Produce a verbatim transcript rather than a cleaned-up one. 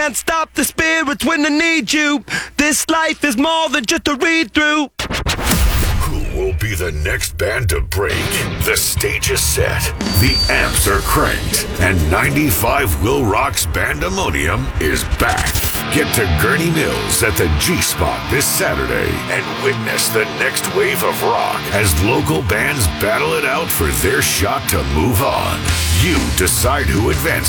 Can't stop the spirits when I need you. This life is more than just a read-through. Who will be the next band to break? The stage is set, the amps are cranked, and ninety-five Will Rock's Bandemonium is back. Get to Gurney Mills at the G-Spot this Saturday and witness the next wave of rock as local bands battle it out for their shot to move on. You decide who advances.